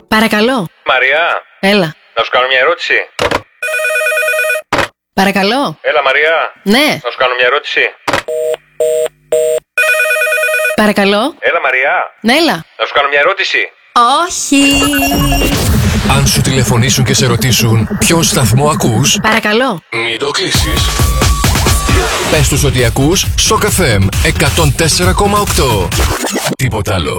Παρακαλώ. Μαριά. Έλα. Να σου κάνω μια ερώτηση. Παρακαλώ. Έλα, Μαριά. Ναι. Να σου κάνω μια ερώτηση. Παρακαλώ. Έλα, Μαριά. Ναι, έλα. Να σου κάνω μια ερώτηση. Όχι. Αν σου τηλεφωνήσουν και σε ρωτήσουν ποιο σταθμό ακούς, Παρακαλώ. μην το κλείσεις. Πες τους ότι ακούς Shock FM 104,8. Τίποτα άλλο.